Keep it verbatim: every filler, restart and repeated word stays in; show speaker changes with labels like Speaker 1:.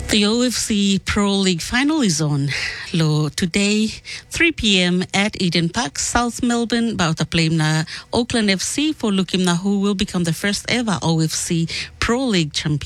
Speaker 1: The O F C Pro League final is on. Lo today, three p.m. at Eden Park, South Melbourne. Bauta play na Auckland F C for Lukim na who will become the first ever O F C Pro League champion.